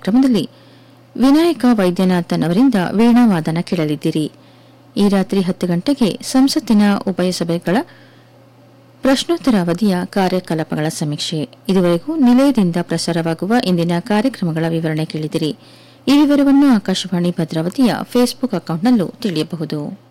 ಕಾರ್ಯಕ್ರಮದಲ್ಲಿ ವಿನಾಯಕ ವೈದ್ಯನಾಥನ್ ಅವರಿಂದ ವೀಣಾವಾದನ ಕೇಳಲಿದ್ದೀರಿ. ಈ ರಾತ್ರಿ 10 ಗಂಟೆಗೆ ಸಂಸತ್ತಿನ ಉಭಯ ಸಭೆಗಳ ಪ್ರಶ್ನೋತ್ತರ ಅವಧಿಯ ಕಾರ್ಯಕಲಾಪಗಳ ಸಮೀಕ್ಷೆ. ಇದುವರೆಗೂ ನಿಲಯದಿಂದ ಪ್ರಸಾರವಾಗುವ ಇಂದಿನ ಕಾರ್ಯಕ್ರಮಗಳ ವಿವರಣೆ ಕೇಳಿದಿರಿ. ಈ ವಿವರವನ್ನು ಆಕಾಶವಾಣಿ ಭದ್ರಾವತಿಯ ಫೇಸ್ಬುಕ್ ಅಕೌಂಟ್ನಲ್ಲೂ ತಿಳಿಯಬಹುದು.